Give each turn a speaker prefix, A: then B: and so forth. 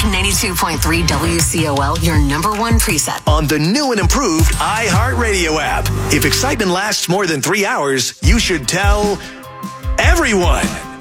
A: 92.3 WCOL, your number one preset.
B: On the new and improved iHeartRadio app. If excitement lasts more than 3 hours, you should tell everyone.